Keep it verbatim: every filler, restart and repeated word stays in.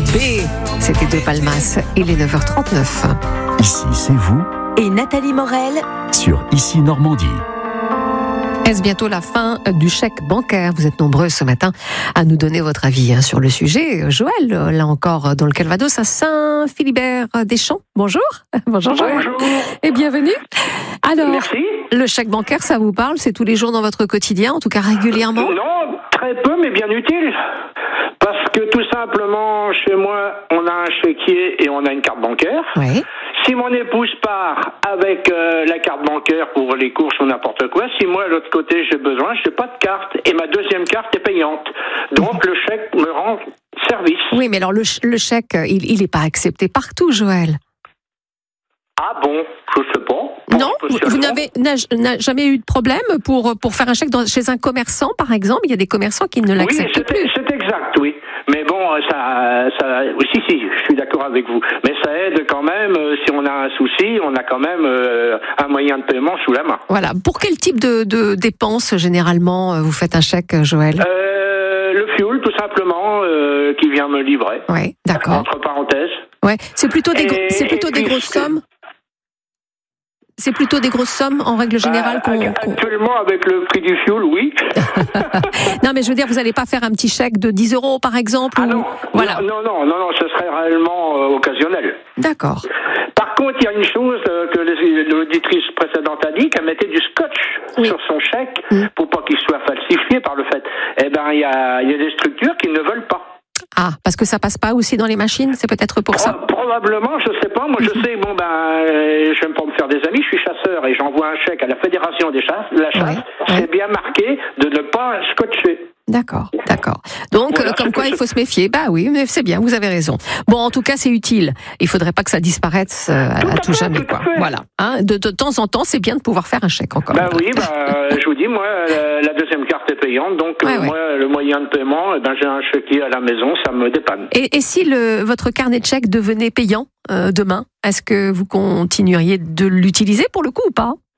B. C'était De Palmas. Il est neuf heures trente-neuf. Ici, c'est vous et Nathalie Morel sur Ici Normandie. Est-ce bientôt la fin du chèque bancaire? Vous êtes nombreux ce matin à nous donner votre avis hein, sur le sujet. Joël, là encore, dans le Calvados, à Saint-Philibert-des-Champs. Bonjour. Bonjour Joël. Bonjour. Et bienvenue. Alors, Merci. Le chèque bancaire, ça vous parle? C'est tous les jours dans votre quotidien, en tout cas régulièrement? Non, très peu, mais bien utile. Parce que tout simplement, chez moi, on a un chéquier et on a une carte bancaire. Oui. Si mon épouse part avec euh, la carte bancaire pour les courses ou n'importe quoi, si moi, de l'autre côté, j'ai besoin, je n'ai pas de carte. Et ma deuxième carte est payante. Donc, le chèque me rend service. Oui, mais alors le, ch- le chèque, il n'est pas accepté partout, Joël. Ah bon? Je sais pas. Bon, Non, vous, vous n'avez n'a, n'a jamais eu de problème pour, pour faire un chèque dans, chez un commerçant, par exemple? Il y a des commerçants qui ne l'acceptent oui, plus. C'est exact, oui. Mais bon, ça, ça, si, si, je suis d'accord avec vous. Mais ça aide quand même, euh, si on a un souci, on a quand même euh, un moyen de paiement sous la main. Voilà. Pour quel type de, de dépenses, généralement, vous faites un chèque, Joël? euh, Le fuel, tout simplement, euh, qui vient me livrer. Oui, d'accord. Entre parenthèses. Ouais. C'est plutôt des, et, c'est plutôt des grosses sommes? C'est plutôt des grosses sommes, en règle générale bah, qu'on, Actuellement, qu'on... avec le prix du fuel, oui. Non, mais je veux dire, vous n'allez pas faire un petit chèque de dix euros, par exemple? Ah ou... non, voilà. non, non, non, non, ce serait réellement euh, occasionnel. D'accord. Par contre, il y a une chose euh, que les, l'auditrice précédente a dit, qu'elle mettait du scotch oui. sur son chèque mmh. pour pas qu'il soit falsifié par le fait. Eh ben, il y a, il y a des structures qui ne veulent pas. Ah, parce que ça passe pas aussi dans les machines, c'est peut-être pour ça. Probablement, je sais pas. Moi, je sais, bon ben, euh, je n'aime pas me faire des amis. Je suis chasseur et j'envoie un chèque à la Fédération des chasses, la chasse. Ouais, c'est ouais. bien marqué de ne pas scotcher. D'accord, d'accord. Donc, voilà, euh, comme quoi, il faut se méfier. Bah oui, mais c'est bien, vous avez raison. Bon, en tout cas, c'est utile. Il faudrait pas que ça disparaisse euh, à, tout, à tout fait, jamais, tout quoi. Voilà. Hein, de, de temps en temps, c'est bien de pouvoir faire un chèque encore. Bah oui, bah, je vous dis, moi, la, la deuxième carte est payante, donc ouais, euh, ouais. moi, le moyen de paiement, eh ben, j'ai un chéquier à la maison, ça me dépanne. Et, et si le, votre carnet de chèques devenait payant euh, demain, est-ce que vous continueriez de l'utiliser pour le coup ou pas?